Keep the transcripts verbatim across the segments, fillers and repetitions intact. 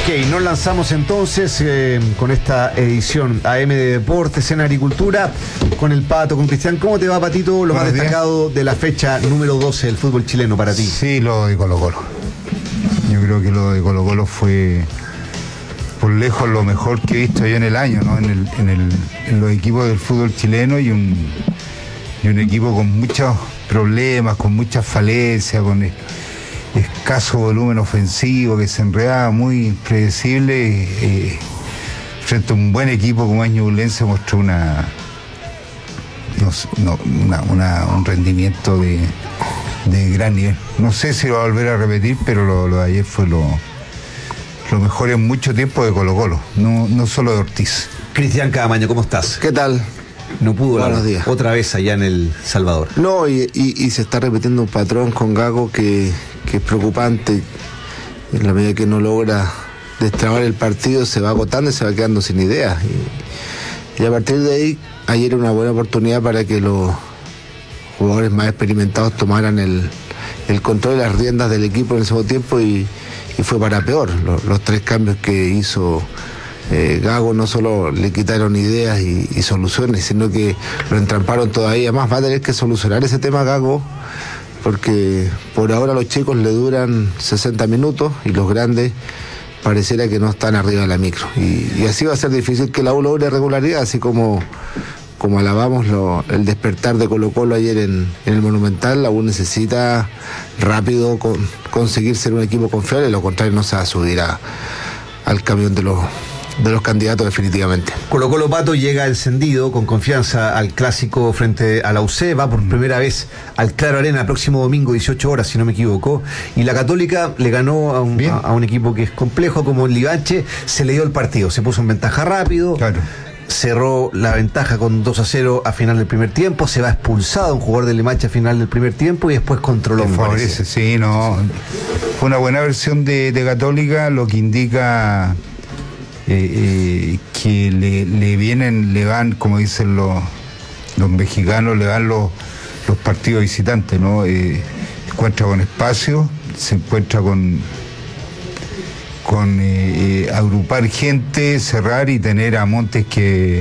Ok, nos lanzamos entonces eh, con esta edición A M de Deportes en Agricultura, con el Pato, con Cristian. ¿Cómo te va, Patito? Lo más destacado de la fecha número doce del fútbol chileno para ti. Sí, lo de Colo Colo. Yo creo que lo de Colo Colo fue por lejos lo mejor que he visto yo en el año, ¿no? En, el, en, el, en los equipos del fútbol chileno y un, y un equipo con muchos problemas, con muchas falencias, con escaso volumen ofensivo, que se enredaba, muy impredecible. Eh, frente a un buen equipo como es Ñublense mostró una, no, una, una un rendimiento de, de gran nivel. No sé si lo va a volver a repetir, pero lo, lo de ayer fue lo, lo mejor en mucho tiempo de Colo Colo, no, no solo de Ortiz. Cristian Camaño, ¿cómo estás? ¿Qué tal? No pudo Buenos días. Otra vez allá en El Salvador. No, y, y, y se está repitiendo un patrón con Gago que, que es preocupante. En la medida que no logra destrabar el partido, se va agotando y se va quedando sin ideas. Y, y a partir de ahí, ayer era una buena oportunidad para que los jugadores más experimentados tomaran el, el control de las riendas del equipo en el segundo tiempo y, y fue para peor. Los, los tres cambios que hizo Eh, Gago no solo le quitaron ideas y, y soluciones, sino que lo entramparon todavía más. Va a tener que solucionar ese tema Gago, porque por ahora los chicos le duran sesenta minutos y los grandes pareciera que no están arriba de la micro. Y, y así va a ser difícil que la U logre regularidad, así como, como alabamos lo, el despertar de Colo Colo ayer en, en el Monumental. La U necesita rápido con, conseguir ser un equipo confiable, lo contrario no se va a subir a, al camión de los de los candidatos definitivamente. Colo Colo, Pato, llega encendido, con confianza al clásico frente a la U C, va por primera vez al Claro Arena el próximo domingo, dieciocho horas, si no me equivoco, y la Católica le ganó a un, a, a un equipo que es complejo como el Livache, se le dio el partido, se puso en ventaja rápido, claro. Cerró la ventaja con dos a cero a final del primer tiempo, se va expulsado un jugador del Livache a final del primer tiempo y después controló. Me favorece, sí, no, fue una buena versión de, de Católica, lo que indica Eh, eh, que le, le vienen, le van, como dicen los, los mexicanos, le van los, los partidos visitantes, ¿no? Eh, se encuentra con espacio, se encuentra con con eh, eh, agrupar gente, cerrar y tener a Montes, que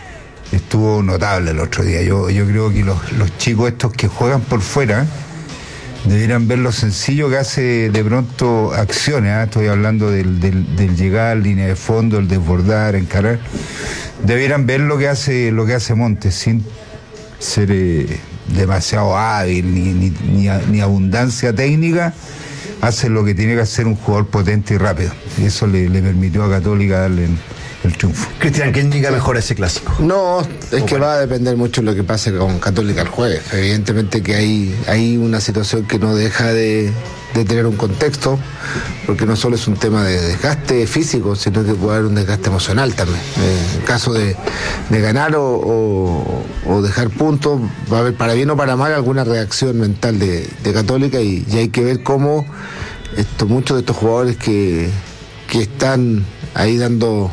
estuvo notable el otro día. Yo, yo creo que los, los chicos estos que juegan por fuera debieran ver lo sencillo que hace de pronto acciones, ¿eh? Estoy hablando del, del, del llegar, línea de fondo, el desbordar, encarar. Debieran ver lo que hace, lo que hace Montes, sin ser eh, demasiado hábil, ni, ni, ni, ni abundancia técnica. Hace lo que tiene que hacer un jugador potente y rápido. Y eso le, le permitió a Católica darle el, el triunfo. Cristian, ¿quién llega mejor a ese clásico? No, es que va a depender mucho de lo que pase con Católica el jueves. Evidentemente que hay, hay una situación que no deja de, de tener un contexto, porque no solo es un tema de desgaste físico, sino que puede haber un desgaste emocional también. En caso de, de ganar o, o, o dejar puntos, va a haber para bien o para mal alguna reacción mental de, de Católica y, y hay que ver cómo esto, muchos de estos jugadores que, que están ahí dando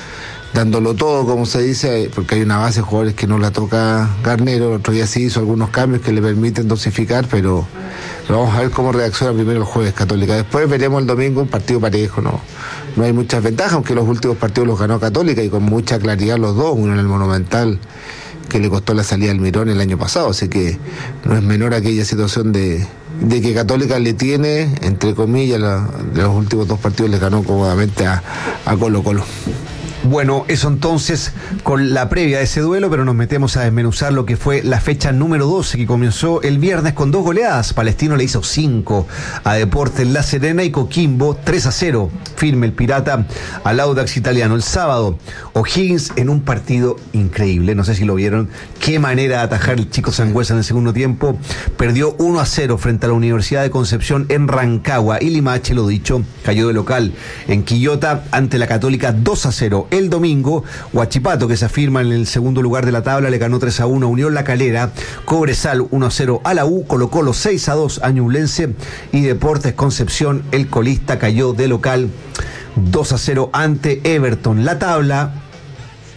dándolo todo, como se dice, porque hay una base de jugadores que no la toca Garnero. El otro día sí hizo algunos cambios que le permiten dosificar, pero vamos a ver cómo reacciona primero el jueves Católica. Después veremos el domingo un partido parejo, no, no hay muchas ventajas, aunque los últimos partidos los ganó Católica y con mucha claridad los dos, uno en el Monumental que le costó la salida al Mirón el año pasado, así que no es menor aquella situación de, de que Católica le tiene, entre comillas, la, de los últimos dos partidos le ganó cómodamente a, a Colo Colo. Bueno, eso entonces con la previa de ese duelo, pero nos metemos a desmenuzar lo que fue la fecha número doce, que comenzó el viernes con dos goleadas. Palestino le hizo cinco a Deportes La Serena y Coquimbo tres a cero. Firme el Pirata al Audax Italiano. El sábado, O'Higgins en un partido increíble, no sé si lo vieron, qué manera de atajar el Chico Sangüesa en el segundo tiempo. Perdió uno a cero frente a la Universidad de Concepción en Rancagua y Limache, lo dicho, cayó de local en Quillota ante la Católica dos a cero. El domingo, Huachipato, que se afirma en el segundo lugar de la tabla, le ganó tres a uno a Unión La Calera, Cobresal uno a cero a la U, Colo Colo seis a dos a Ñublense y Deportes Concepción, el colista, cayó de local dos a cero ante Everton. La tabla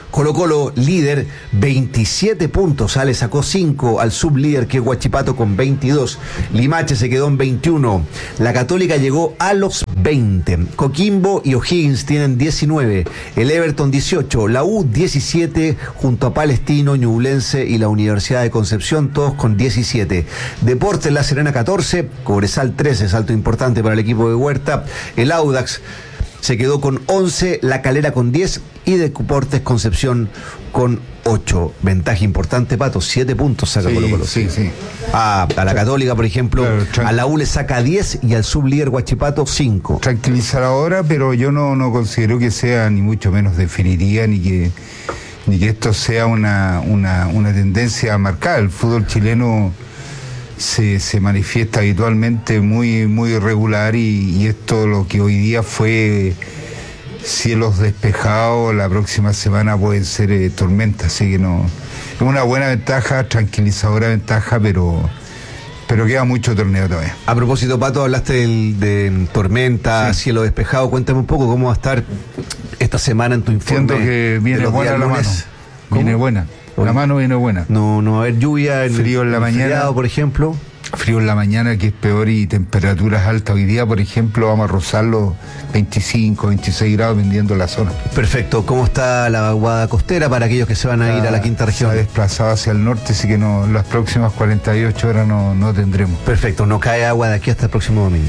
Colo Colo, líder, veintisiete puntos, ah, le sacó cinco al sublíder que es Huachipato con veintidós. Limache se quedó en veintiuno. La Católica llegó a los veinte. Coquimbo y O'Higgins tienen diecinueve. El Everton dieciocho. La U diecisiete junto a Palestino, Ñublense y la Universidad de Concepción, todos con diecisiete. Deportes La Serena catorce. Cobresal trece, salto importante para el equipo de Huerta. El Audax se quedó con once, La Calera con diez y Deportes Concepción con ocho. Ventaja importante, Pato, siete puntos saca Sí, Colo Colo. sí, sí. A, a la Católica, por ejemplo, Claro, tran- a la U le saca diez y al sublíder Huachipato cinco. Tranquilizar ahora, pero yo no, no considero que sea ni mucho menos definitiva, ni que ni que esto sea una, una, una tendencia marcada. El fútbol chileno se, se manifiesta habitualmente muy, muy irregular y, y esto lo que hoy día fue cielos despejados, la próxima semana pueden ser eh, tormentas, así que no, es una buena ventaja, tranquilizadora ventaja, pero pero queda mucho torneo todavía. A propósito, Pato, hablaste del- de tormenta, Sí. cielo despejado. Cuéntame un poco cómo va a estar esta semana en tu informe. Siento que de viene los buena días la mano, lunes. ¿Cómo? viene buena, la Oye. mano viene buena. No, no va a haber lluvia en Frío en la el mañana. feriado, por ejemplo. Frío en la mañana, que es peor, y temperaturas altas. Hoy día, por ejemplo, vamos a rozar los veinticinco, veintiséis grados, dependiendo de la zona. Perfecto. ¿Cómo está la vaguada costera para aquellos que se van a ir a la quinta región? Se ha desplazado hacia el norte, así que no, las próximas cuarenta y ocho horas no, no tendremos. Perfecto. No cae agua de aquí hasta el próximo domingo.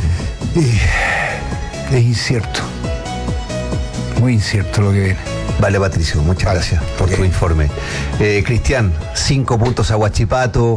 Y es incierto, muy incierto lo que viene. Vale, Patricio, muchas Vale, gracias por ok. tu informe. Eh, Cristian, cinco puntos a Huachipato,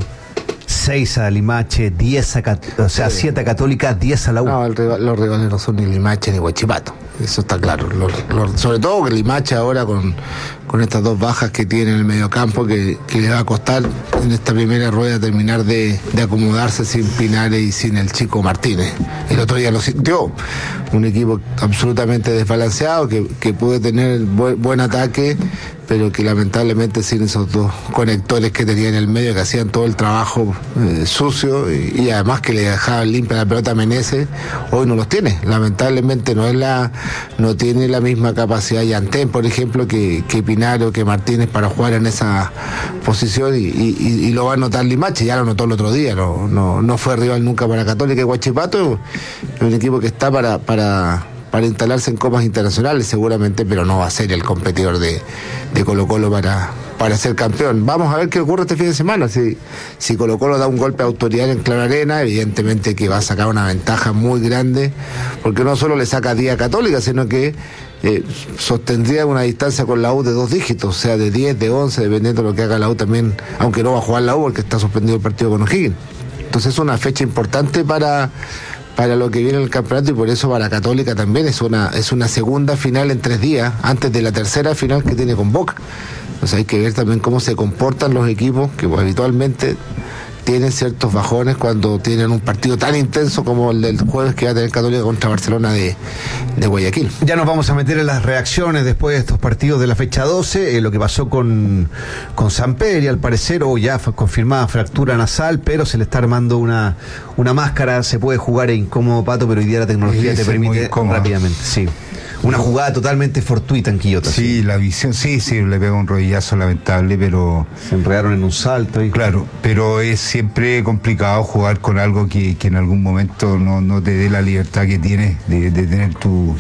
seis a Limache, diez a, Cat- o sea, Sí. siete a Católica, diez a la U. No, el rival- los rivales no son ni Limache ni Huachipato. Eso está claro. Los- los- sobre todo que Limache ahora con, con estas dos bajas que tiene en el mediocampo, que, que le va a costar en esta primera rueda terminar de, de acomodarse sin Pinares y sin el chico Martínez. El otro día lo sintió. Un equipo absolutamente desbalanceado, que, que puede tener buen, buen ataque, pero que lamentablemente sin esos dos conectores que tenía en el medio, que hacían todo el trabajo eh, sucio y, y además que le dejaban limpia la pelota a Meneses, hoy no los tiene. Lamentablemente no es la no tiene la misma capacidad Yantén, por ejemplo, que, que Pinares o que Martínez para jugar en esa posición y, y- y- y lo va a notar Limache, ya lo notó el otro día, no, no, no fue rival nunca para Católica y Huachipato, es un equipo que está para, para para instalarse en copas internacionales seguramente, pero no va a ser el competidor de, de Colo Colo para, para ser campeón. Vamos a ver qué ocurre este fin de semana. Si, si Colo Colo da un golpe de autoridad en Clara Arena, evidentemente que va a sacar una ventaja muy grande, porque no solo le saca diez a Católica, sino que eh, sostendría una distancia con la U de dos dígitos, o sea, de diez, de once, dependiendo de lo que haga la U también, aunque no va a jugar la U porque está suspendido el partido con O'Higgins. Entonces es una fecha importante para... para lo que viene en el campeonato y por eso para Católica también es una es una segunda final en tres días antes de la tercera final que tiene con Boca. Entonces hay que ver también cómo se comportan los equipos que pues, habitualmente tienen ciertos bajones cuando tienen un partido tan intenso como el del jueves que va a tener Católica contra Barcelona de, de Guayaquil. Ya nos vamos a meter en las reacciones después de estos partidos de la fecha doce, eh, lo que pasó con, con Samperi, al parecer, o ya fue confirmada fractura nasal, pero se le está armando una, una máscara, se puede jugar e incómodo, Pato, pero hoy día la tecnología Sí, te sí, muy permite incómodo. rápidamente, sí. Una jugada totalmente fortuita en Quillota. Sí, la visión, sí, sí, le pega un rodillazo lamentable, pero Se enredaron en un salto y claro, pero es siempre complicado jugar con algo que, que en algún momento no, no te dé la libertad que tienes de, de tener tu,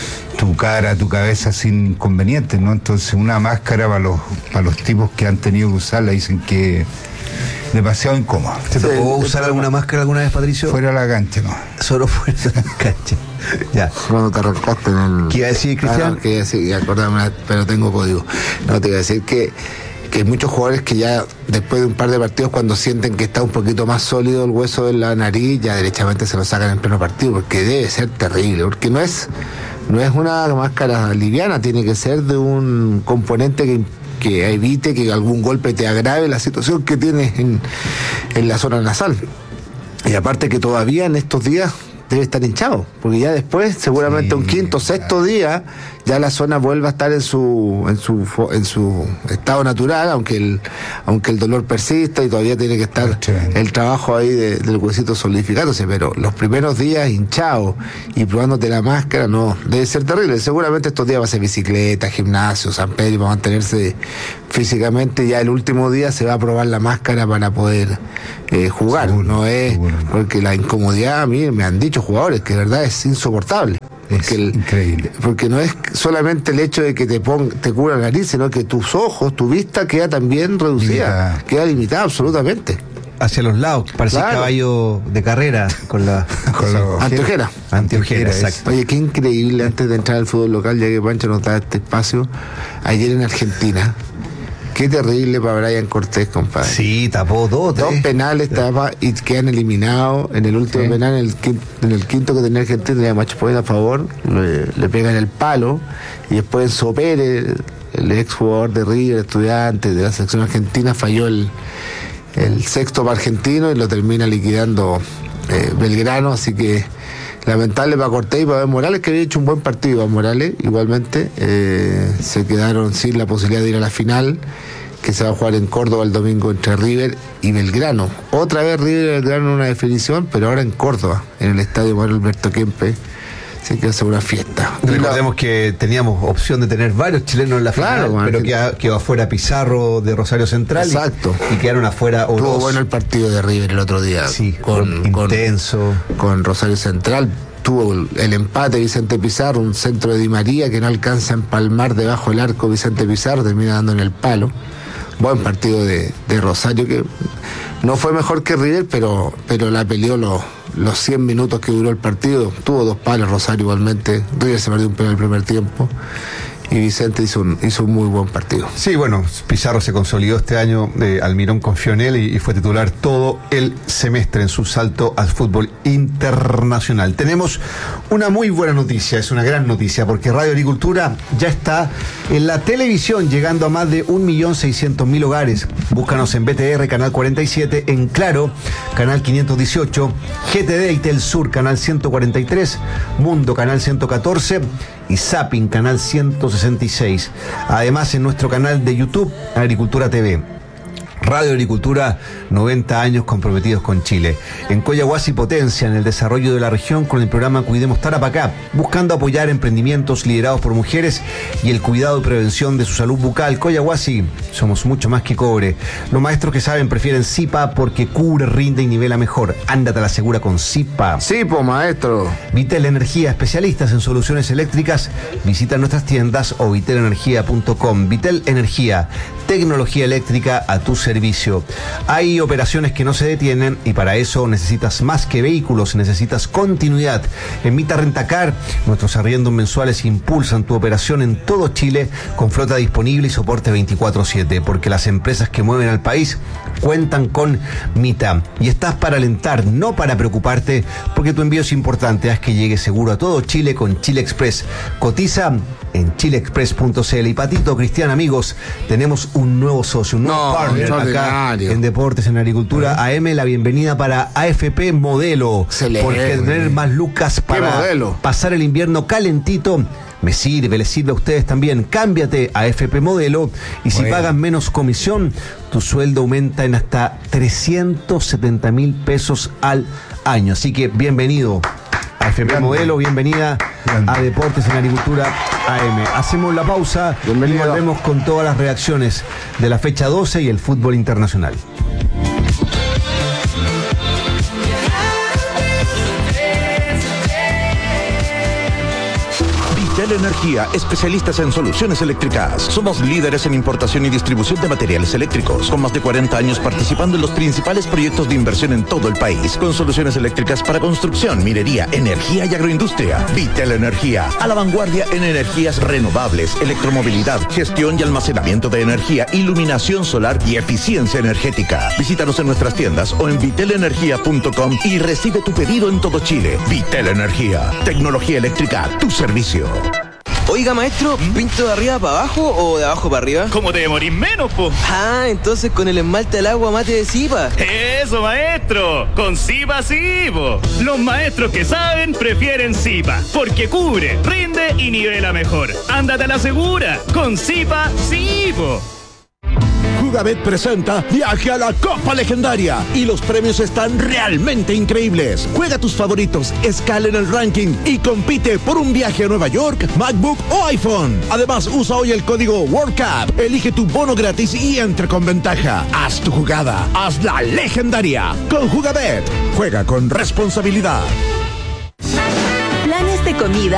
tu cara, tu cabeza sin inconvenientes, ¿no? Entonces una máscara para los, para los tipos que han tenido que usarla dicen que es demasiado incómoda. ¿Te Sí, tocó el usar problema- alguna máscara alguna vez, Patricio? Fuera de la cancha, ¿no? Solo fuera de la cancha. Ya. Cuando te arrancaste en el... ¿Qué iba a decir, Cristian? Ah, no, que iba a decir, acordarme, pero tengo código. No, te iba a decir que, que hay muchos jugadores que ya después de un par de partidos, cuando sienten que está un poquito más sólido el hueso de la nariz, ya derechamente se lo sacan en pleno partido, porque debe ser terrible, porque no es, no es una máscara liviana, tiene que ser de un componente que que evite que algún golpe te agrave la situación que tienes en, en la zona nasal. Y aparte que todavía en estos días debe estar hinchado, porque ya después, seguramente Sí, un quinto, sexto claro. día, ya la zona vuelve a estar en su en su fo- en su estado natural, aunque el aunque el dolor persista y todavía tiene que estar Tremendo. el trabajo ahí de- del huesito solidificándose, pero los primeros días hinchado y probándote la máscara, no, debe ser terrible. Seguramente estos días va a ser bicicleta, gimnasio, San Pedro, para mantenerse físicamente. Ya el último día se va a probar la máscara para poder eh, jugar, Seguro, no es seguro, no. porque la incomodidad, a mí me han dicho jugadores que de verdad es insoportable. Es Porque, el- increíble. porque no es solamente el hecho de que te ponga, te cubra la nariz, sino que tus ojos, tu vista queda también reducida, Limitada. queda limitada absolutamente. Hacia los lados, parece Claro. caballo de carrera con la Con sí. los- Anteojera. Anteojera, es. exacto. Oye, qué increíble, antes de entrar al fútbol local, ya que Pancho nos da este espacio, ayer en Argentina, qué terrible para Brian Cortés, compadre. Sí, tapó dos, Dos tres. penales tapa y quedan eliminados. En el último Sí. penal, en el, quinto, en el quinto que tenía Argentina, tenía Macho Poeta a favor, le, le pegan el palo y después en Sopere, el, el ex jugador de River, estudiante de la selección argentina, falló el, el sexto para argentino y lo termina liquidando eh, Belgrano, así que lamentable para Cortés y para Ben Morales, que había hecho un buen partido. Ben Morales igualmente eh, se quedaron sin la posibilidad de ir a la final, que se va a jugar en Córdoba el domingo entre River y Belgrano. Otra vez River y Belgrano en una definición, pero ahora en Córdoba, en el estadio Manuel Alberto Kempe. Así que hace una fiesta. Y la- Recordemos que teníamos opción de tener varios chilenos en la Claro, final, bueno, pero que- queda- quedó afuera Pizarro de Rosario Central. y- Exacto. Y, quedaron afuera Estuvo Oroz. bueno el partido de River el otro día. Sí, con, con, intenso. con Rosario Central. Tuvo el, el empate Vicente Pizarro, un centro de Di María que no alcanza a empalmar debajo del arco Vicente Pizarro, termina dando en el palo. Buen partido de, de Rosario, que no fue mejor que River, pero, pero la peleó los, los cien minutos que duró el partido. Tuvo dos palos Rosario igualmente. River se perdió un penal el primer tiempo y Vicente hizo un, hizo un muy buen partido. Sí, bueno, Pizarro se consolidó este año, eh, Almirón confió en él y, y fue titular todo el semestre en su salto al fútbol internacional. Tenemos una muy buena noticia, es una gran noticia, porque Radio Agricultura ya está en la televisión, llegando a más de un millón seiscientos mil hogares. Búscanos en B T R, canal cuarenta y siete, en Claro, canal quinientos dieciocho, G T D y Telsur, canal ciento cuarenta y tres, Mundo, canal ciento catorce y Zapping, canal ciento sesenta y seis. Además, en nuestro canal de YouTube, Agricultura T V. Radio Agricultura, noventa años comprometidos con Chile. En Coyahuasi potencia en el desarrollo de la región con el programa Cuidemos Tarapacá, buscando apoyar emprendimientos liderados por mujeres y el cuidado y prevención de su salud bucal. Coyahuasi, somos mucho más que cobre. Los maestros que saben prefieren Zipa porque cubre, rinde y nivela mejor. Ándate a la segura con Zipa. Sí, pues maestro. Vitel Energía, especialistas en soluciones eléctricas. Visita nuestras tiendas o vitel energía punto com. Vitel Energía, tecnología eléctrica a tu servicio. Hay operaciones que no se detienen y para eso necesitas más que vehículos, necesitas continuidad. En Mita Rentacar, nuestros arriendos mensuales impulsan tu operación en todo Chile con flota disponible y soporte veinticuatro siete, porque las empresas que mueven al país cuentan con Mita. Y estás para alentar, no para preocuparte, porque tu envío es importante. Haz que llegue seguro a todo Chile con Chile Express. Cotiza en chile express punto c l. Y Patito, Cristian, amigos, tenemos un nuevo socio, un nuevo No, partner acá extraordinario. en Deportes, en Agricultura. A M, la bienvenida para A F P Modelo. Excelente. Porque tener más lucas para modelo? pasar el invierno calentito me sirve, les sirve a ustedes también. Cámbiate a A F P Modelo y si Bueno. pagan menos comisión, tu sueldo aumenta en hasta trescientos setenta mil pesos al año. Así que bienvenido a A F P Grande. Modelo, bienvenida Grande. a Deportes en Agricultura A M. Hacemos la pausa Bienvenido. y volvemos con todas las reacciones de la fecha doce y el fútbol internacional. Vitel Energía, especialistas en soluciones eléctricas. Somos líderes en importación y distribución de materiales eléctricos, con más de cuarenta años participando en los principales proyectos de inversión en todo el país, con soluciones eléctricas para construcción, minería, energía y agroindustria. Vitel Energía, a la vanguardia en energías renovables, electromovilidad, gestión y almacenamiento de energía, iluminación solar y eficiencia energética. Visítanos en nuestras tiendas o en vitel energía punto com y recibe tu pedido en todo Chile. Vitel Energía, tecnología eléctrica a tu servicio. Oiga, maestro, ¿pinto de arriba para abajo o de abajo para arriba? ¿Cómo te demorís menos, po? Ah, entonces con el esmalte al agua mate de Zipa. Eso, maestro, con Zipa sí, po. Los maestros que saben prefieren Zipa, porque cubre, rinde y nivela mejor. Ándate a la segura, con Zipa sí, po. Jugabet presenta Viaje a la Copa Legendaria y los premios están realmente increíbles. Juega tus favoritos, escala en el ranking y compite por un viaje a Nueva York, MacBook o iPhone. Además, usa hoy el código World Cup, elige tu bono gratis y entra con ventaja. Haz tu jugada, hazla legendaria. Con Jugabet, juega con responsabilidad. Planes de comida